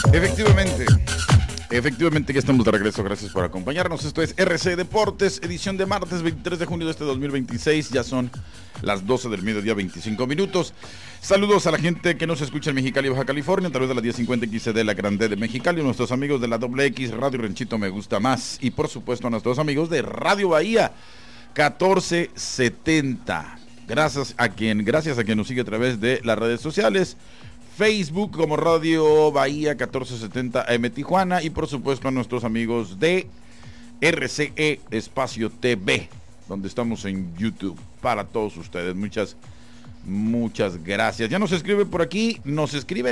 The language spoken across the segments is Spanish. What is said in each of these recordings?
Efectivamente que estamos de regreso, gracias por acompañarnos. Esto es RC Deportes, edición de martes 23 de junio de este 2026. Ya son las 12 del mediodía, 25 minutos. Saludos a la gente que nos escucha en Mexicali, Baja California, a través de la 1050 XD, la Grande de Mexicali, a nuestros amigos de la X Radio Ranchito Me Gusta Más, y por supuesto a nuestros amigos de Radio Bahía 1470. Gracias a quien nos sigue a través de las redes sociales, Facebook como Radio Bahía 1470 AM Tijuana, y por supuesto a nuestros amigos de RCE Espacio TV, donde estamos en YouTube para todos ustedes. Muchas gracias. Ya nos escribe por aquí, nos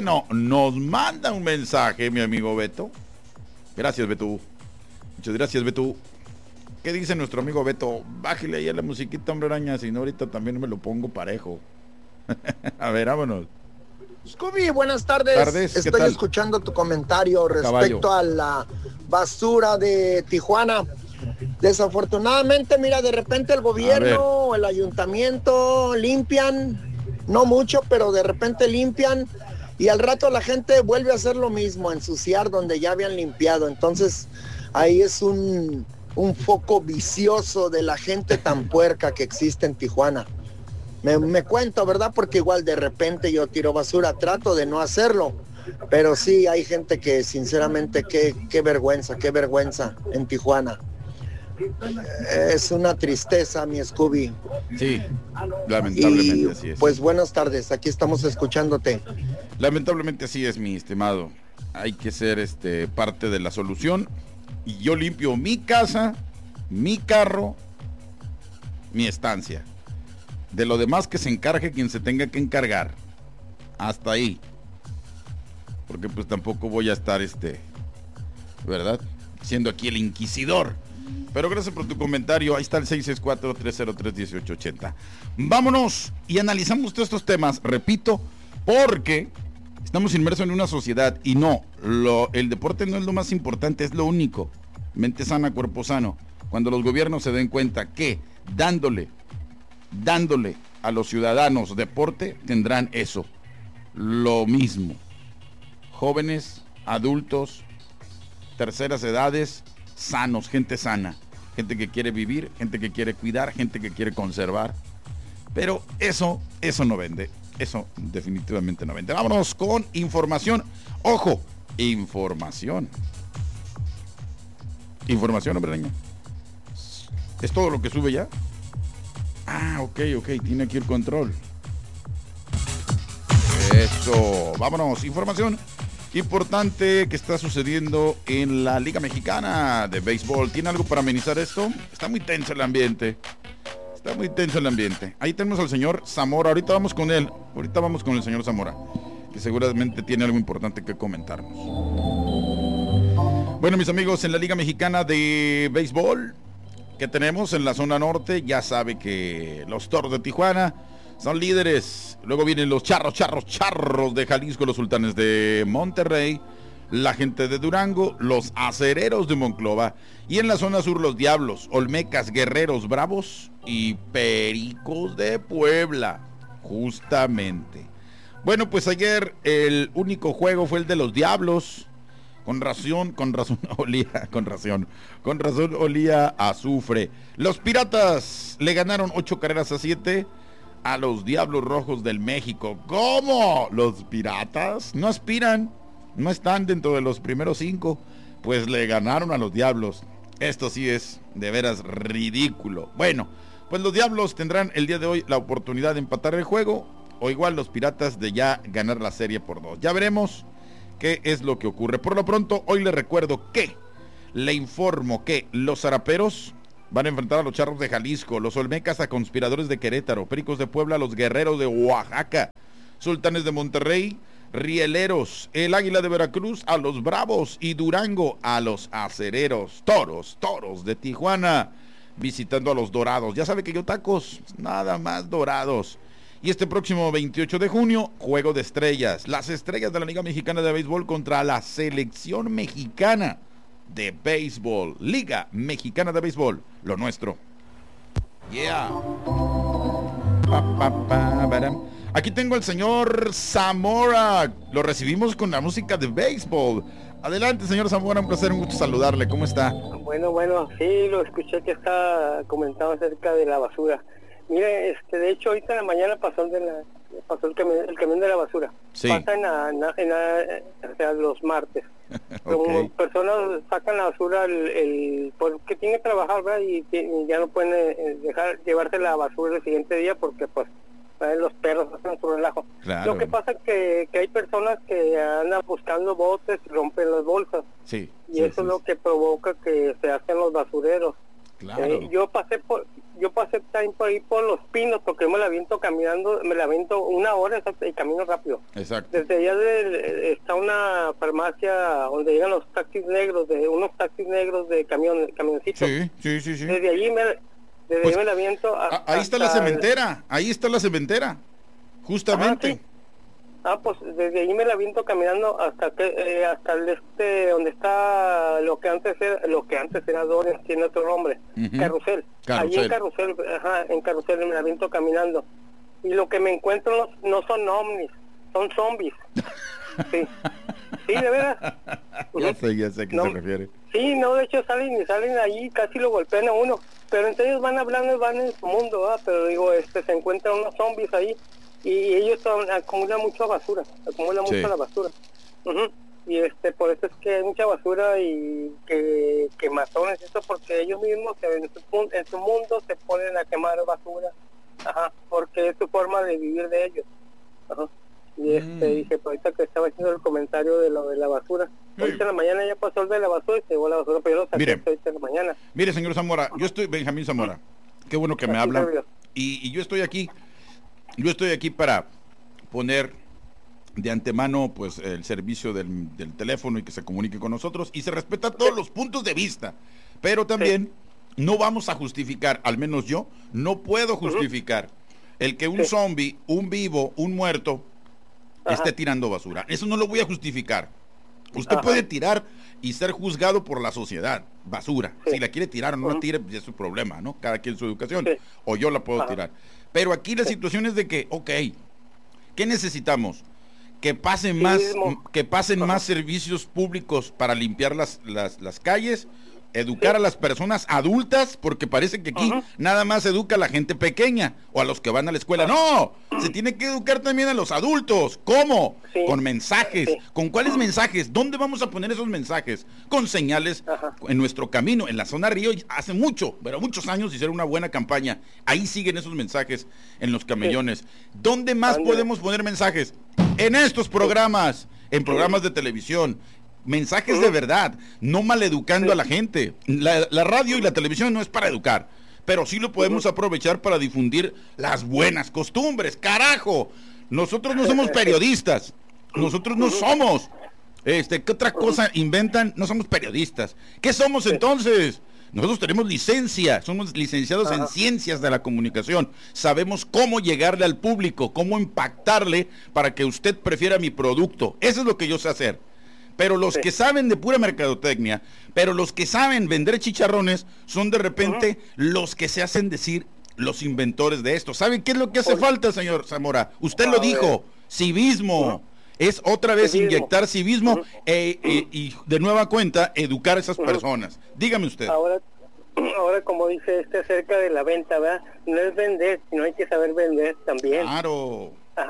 manda un mensaje mi amigo Beto. Gracias, Beto. Muchas gracias, Beto. ¿Qué dice nuestro amigo Beto? Bájale ahí a la musiquita, hombre araña, si no ahorita también me lo pongo parejo. A ver, vámonos. Scooby, buenas tardes. Estoy escuchando tu comentario respecto a la basura de Tijuana. Desafortunadamente, mira, de repente el gobierno, el ayuntamiento limpian, no mucho, pero de repente limpian, y al rato la gente vuelve a hacer lo mismo, a ensuciar donde ya habían limpiado. Entonces, ahí es un foco vicioso de la gente tan puerca que existe en Tijuana. Me cuento, ¿verdad? Porque igual de repente yo tiro basura, trato de no hacerlo, pero sí hay gente que sinceramente qué vergüenza en Tijuana. Es una tristeza, mi Scooby. Sí, lamentablemente y, así es. Pues buenas tardes, aquí estamos escuchándote. Lamentablemente así es, mi estimado. Hay que ser parte de la solución. Y yo limpio mi casa, mi carro, mi estancia. De lo demás que se encargue quien se tenga que encargar. Hasta ahí. Porque pues tampoco voy a estar ¿verdad? Siendo aquí el inquisidor. Pero gracias por tu comentario. Ahí está el 664-303-1880. Vámonos y analizamos todos estos temas. Repito, porque estamos inmersos en una sociedad y el deporte no es lo más importante, es lo único. Mente sana, cuerpo sano. Cuando los gobiernos se den cuenta que dándole a los ciudadanos deporte, tendrán eso, lo mismo. Jóvenes, adultos, terceras edades, sanos, gente sana, gente que quiere vivir, gente que quiere cuidar, gente que quiere conservar. Pero eso no vende, eso definitivamente no vende. Vámonos con información. Ojo, información, hombre araña. ¿Es todo lo que sube ya? Ah, ok, tiene aquí el control. Eso, vámonos, información importante que está sucediendo en la Liga Mexicana de Béisbol. ¿Tiene algo para amenizar esto? Está muy tenso el ambiente. Ahí tenemos al señor Zamora, ahorita vamos con él. Ahorita vamos con el señor Zamora, que seguramente tiene algo importante que comentarnos. Bueno, mis amigos, en la Liga Mexicana de Béisbol que tenemos en la zona norte, ya sabe que los Toros de Tijuana son líderes. Luego vienen los charros de Jalisco, los Sultanes de Monterrey, la gente de Durango, los Acereros de Monclova, y en la zona sur los Diablos, Olmecas, Guerreros, Bravos y Pericos de Puebla, justamente. Bueno, pues ayer el único juego fue el de los Diablos. Con razón olía a azufre. Los Piratas le ganaron 8-7 a los Diablos Rojos del México. ¿Cómo? ¿Los Piratas no aspiran? ¿No están dentro de los primeros 5? Pues le ganaron a los Diablos. Esto sí es de veras ridículo. Bueno, pues los Diablos tendrán el día de hoy la oportunidad de empatar el juego, o igual los Piratas de ya ganar la serie por 2. Ya veremos qué es lo que ocurre. Por lo pronto, hoy le informo que los Zaraperos van a enfrentar a los Charros de Jalisco, los Olmecas a Conspiradores de Querétaro, Pericos de Puebla a los Guerreros de Oaxaca, Sultanes de Monterrey, Rieleros, el Águila de Veracruz a los Bravos y Durango a los Acereros. Toros de Tijuana visitando a los Dorados. Ya sabe que yo tacos, nada más Dorados. Y este próximo 28 de junio, Juego de Estrellas. Las estrellas de la Liga Mexicana de Béisbol contra la Selección Mexicana de Béisbol. Liga Mexicana de Béisbol, lo nuestro. Yeah. Aquí tengo al señor Zamora. Lo recibimos con la música de béisbol. Adelante, señor Zamora, un placer, un gusto saludarle. ¿Cómo está? Bueno, sí, lo escuché que está comentando acerca de la basura. Mire, de hecho, ahorita en la mañana pasó el camión de la basura. Sí. Pasa o sea, los martes. Okay. Como personas sacan la basura porque tienen que trabajar, ¿verdad? Y ya no pueden llevarse la basura el siguiente día porque pues los perros hacen su relajo. Claro. Lo que pasa es que hay personas que andan buscando botes y rompen las bolsas. Sí. Y eso es lo que provoca que se hacen los basureros. Claro. Yo pasé también por ahí por Los Pinos porque yo me la aviento caminando, me la aviento 1 hora y camino rápido. Exacto. Desde allá está una farmacia donde llegan unos taxis negros de camioncitos. Sí. Desde allí me la aviento. Ahí está la cementera. Justamente. Pues desde allí me la aviento caminando hasta el donde está lo que antes era Dorian, tiene otro nombre, Carrusel. Allí en Carrusel me la aviento caminando. Y lo que me encuentro no son ovnis, son zombies. Sí, de verdad. Ya sé a qué se refiere. Sí, no, de hecho salen allí, casi lo golpean a uno. Pero entre ellos van hablando y van en su mundo, ¿verdad? Pero digo, se encuentran unos zombies ahí. Y ellos acumulan mucha basura, mucho la basura. Y por eso es que hay mucha basura y que matones, eso porque ellos mismos en su mundo se ponen a quemar basura, porque es su forma de vivir de ellos. Y dije, pues ahorita que estaba haciendo el comentario de lo de la basura, ahorita en la mañana ya pasó el de la basura y se llevó la basura, pero yo lo saqué ahorita en la mañana. Mire, señor Zamora, yo estoy, Benjamín Zamora, qué bueno que me habla, y yo estoy aquí para poner de antemano pues el servicio del teléfono y que se comunique con nosotros y se respeta todos los puntos de vista, pero también no vamos a justificar, al menos yo no puedo justificar el que un zombie, un vivo, un muerto esté tirando basura. Eso no lo voy a justificar. Usted puede tirar y ser juzgado por la sociedad, basura. Si la quiere tirar o no la tire, pues es su problema, ¿no? Cada quien su educación. O yo la puedo tirar. Pero aquí la situación es de que, ¿qué necesitamos? Que pasen más servicios públicos para limpiar las calles, educar a las personas adultas, porque parece que aquí nada más educa a la gente pequeña o a los que van a la escuela. No, se tiene que educar también a los adultos. ¿Cómo? Con mensajes. ¿Con cuáles mensajes? ¿Dónde vamos a poner esos mensajes? Con señales en nuestro camino. En la zona Río hace muchos años hicieron una buena campaña. Ahí siguen esos mensajes en los camellones. ¿Dónde más podemos poner mensajes? En estos programas, en programas de televisión. Mensajes de verdad, no maleducando a la gente. La radio y la televisión no es para educar, pero sí lo podemos aprovechar para difundir las buenas costumbres. ¡Carajo! Nosotros no somos periodistas. Nosotros no somos. ¿Qué otra cosa inventan? No somos periodistas. ¿Qué somos entonces? Nosotros tenemos licencia, somos licenciados en ciencias de la comunicación. Sabemos cómo llegarle al público, cómo impactarle para que usted prefiera mi producto. Eso es lo que yo sé hacer. Pero los que saben de pura mercadotecnia, pero los que saben vender chicharrones, son de repente los que se hacen decir los inventores de esto. ¿Saben qué es lo que hace falta, señor Zamora? Usted lo dijo, civismo. Es otra vez inyectar civismo y de nueva cuenta educar a esas personas. Dígame usted. Ahora como dice acerca de la venta, ¿verdad? No es vender, sino hay que saber vender también. Claro.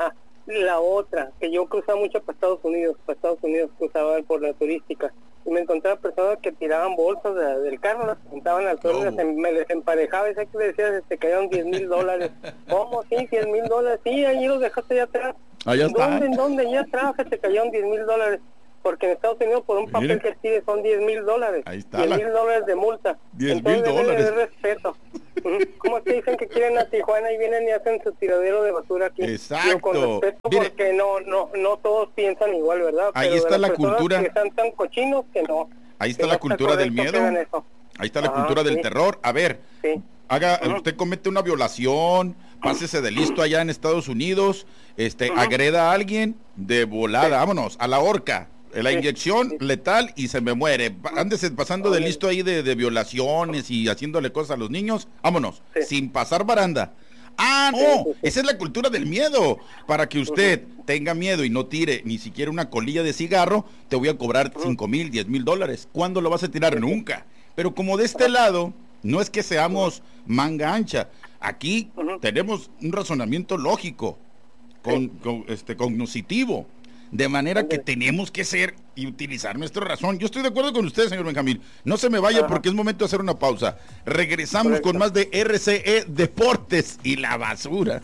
La otra, que yo cruzaba mucho para Estados Unidos cruzaba por la turística, y me encontraba personas que tiraban bolsas del carro, las sentaban al suelo, me les emparejaba, y que le decía, te cayeron $10,000. ¿Cómo? Sí, $10,000, sí, ahí los dejaste allá atrás. Allá está. ¿Dónde? Allá atrás, que te cayeron $10,000. Porque en Estados Unidos por un papel que tire son $10,000. Ahí está. $10,000 de multa. $10,000. De respeto. ¿Cómo es que dicen que quieren a Tijuana y vienen y hacen su tiradero de basura aquí? Exacto. Yo con respeto, porque no todos piensan igual, ¿verdad? Ahí pero está la cultura. Que están tan cochinos que no. Ahí está la cultura del miedo. Ahí está la cultura del terror. A ver, usted comete una violación, pásese de listo allá en Estados Unidos, agreda a alguien de volada, vámonos, a la horca. La inyección letal y se me muere. Ándese pasando de listo ahí de violaciones y haciéndole cosas a los niños. Vámonos, sin pasar baranda. No, esa es la cultura del miedo. Para que usted tenga miedo y no tire ni siquiera una colilla de cigarro, te voy a cobrar $5,000, $10,000. ¿Cuándo lo vas a tirar? Nunca. Pero como de este lado, no es que seamos manga ancha. Aquí tenemos un razonamiento lógico, cognoscitivo. De manera que tenemos que ser y utilizar nuestra razón. Yo estoy de acuerdo con usted, señor Benjamín. No se me vaya porque es momento de hacer una pausa. Regresamos con más de RCE Deportes y la basura.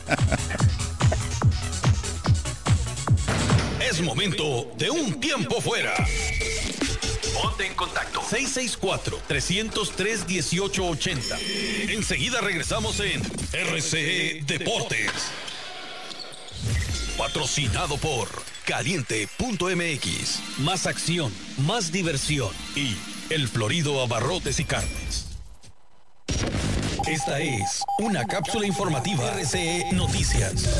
Es momento de un tiempo fuera. Ponte en contacto. 664-303-1880. Enseguida regresamos en RCE Deportes. Patrocinado por Caliente.mx. Más acción, más diversión y El Florido Abarrotes y Carnes. Esta es una cápsula informativa RCE Noticias.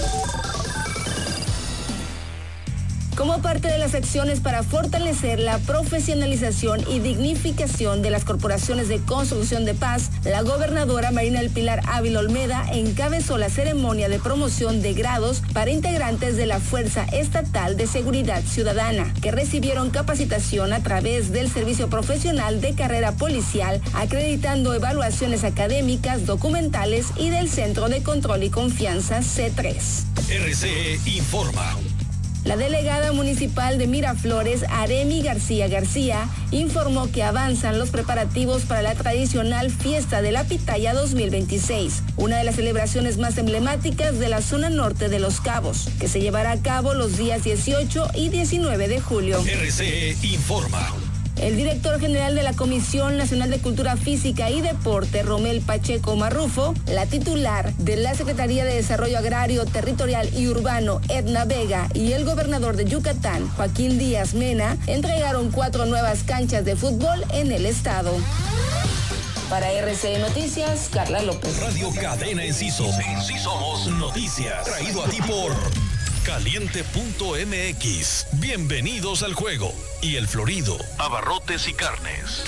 Como parte de las acciones para fortalecer la profesionalización y dignificación de las corporaciones de construcción de paz, la gobernadora Marina del Pilar Ávila Olmeda encabezó la ceremonia de promoción de grados para integrantes de la Fuerza Estatal de Seguridad Ciudadana, que recibieron capacitación a través del Servicio Profesional de Carrera Policial, acreditando evaluaciones académicas, documentales y del Centro de Control y Confianza C3. RCE informa. La delegada municipal de Miraflores, Aremi García, informó que avanzan los preparativos para la tradicional Fiesta de la Pitaya 2026, una de las celebraciones más emblemáticas de la zona norte de Los Cabos, que se llevará a cabo los días 18 y 19 de julio. RCE informa. El director general de la Comisión Nacional de Cultura Física y Deporte, Romel Pacheco Marrufo, la titular de la Secretaría de Desarrollo Agrario, Territorial y Urbano, Edna Vega, y el gobernador de Yucatán, Joaquín Díaz Mena, entregaron 4 nuevas canchas de fútbol en el estado. Para RCE Noticias, Carla López. Radio Cadena Enciso. Sí somos noticias. Traído a ti por Caliente.mx. Bienvenidos al juego. Y El Florido, Abarrotes y Carnes.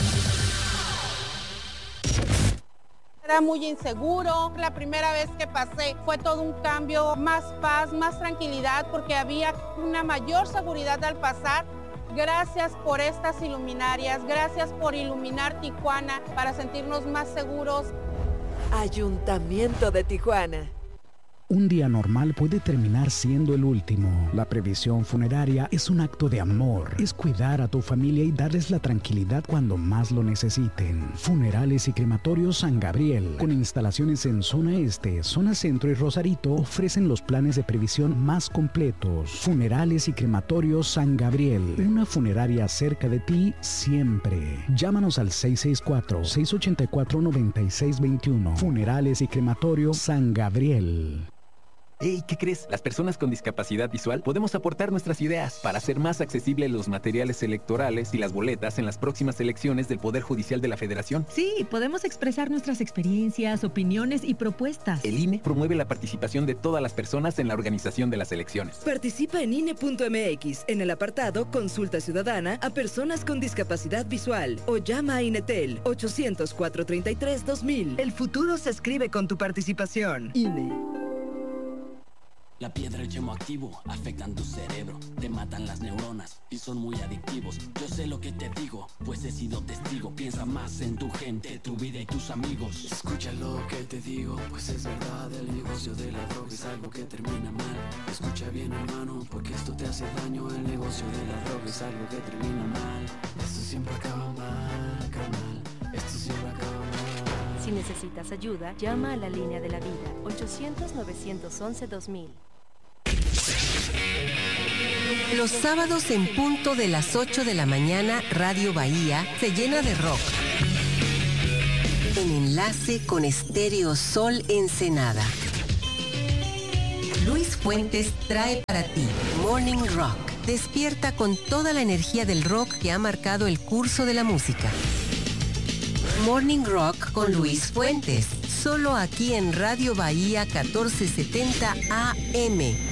Era muy inseguro. La primera vez que pasé fue todo un cambio, más paz, más tranquilidad, porque había una mayor seguridad al pasar. Gracias por estas iluminarias, gracias por iluminar Tijuana para sentirnos más seguros. Ayuntamiento de Tijuana. Un día normal puede terminar siendo el último. La previsión funeraria es un acto de amor. Es cuidar a tu familia y darles la tranquilidad cuando más lo necesiten. Funerales y Crematorios San Gabriel, con instalaciones en Zona Este, Zona Centro y Rosarito, ofrecen los planes de previsión más completos. Funerales y Crematorios San Gabriel, una funeraria cerca de ti siempre. Llámanos al 664-684-9621. Funerales y Crematorios San Gabriel. Hey, ¿qué crees? Las personas con discapacidad visual podemos aportar nuestras ideas para hacer más accesibles los materiales electorales y las boletas en las próximas elecciones del Poder Judicial de la Federación. Sí, podemos expresar nuestras experiencias, opiniones y propuestas. El INE promueve la participación de todas las personas en la organización de las elecciones. Participa en INE.mx en el apartado Consulta Ciudadana a personas con discapacidad visual o llama a INETEL 800-433-2000. El futuro se escribe con tu participación. INE. La piedra, el yemo activo, afectan tu cerebro, te matan las neuronas y son muy adictivos. Yo sé lo que te digo, pues he sido testigo. Piensa más en tu gente, tu vida y tus amigos. Escucha lo que te digo, pues es verdad. El negocio de la droga es algo que termina mal. Escucha bien, hermano, porque esto te hace daño. El negocio de la droga es algo que termina mal. Esto siempre acaba mal, carnal. Esto siempre acaba mal. Si necesitas ayuda, llama a la línea de la vida, 800-911-2000. Los sábados en punto de las 8 de la mañana, Radio Bahía se llena de rock. En enlace con Estéreo Sol Ensenada. Luis Fuentes trae para ti Morning Rock. Despierta con toda la energía del rock que ha marcado el curso de la música. Morning Rock con Luis Fuentes. Solo aquí en Radio Bahía 1470 AM.